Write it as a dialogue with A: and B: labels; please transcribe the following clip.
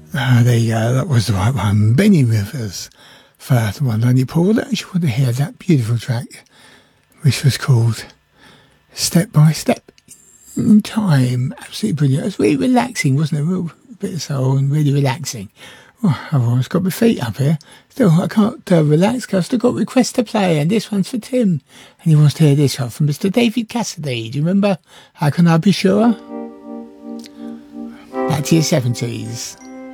A: There you go, that was the right one. Benny Rivers, first one. Only Paul, I just want to hear that beautiful track, which was called Step by Step in Time. Absolutely brilliant. It was really relaxing, wasn't it? A real bit of soul and really relaxing. Oh, I've always got my feet up here. Still, I can't relax because I've still got requests to play, and this one's for Tim. And he wants to hear this one from Mr. David Cassidy. Do you remember? How Can I Be Sure? Back to your 70s.